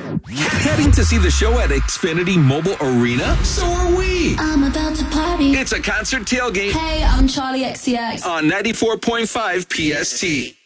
Heading to see the show at Xfinity Mobile Arena? So are we. I'm about to party. It's a concert tailgate. Hey, I'm Charlie XCX. On 94.5 PST.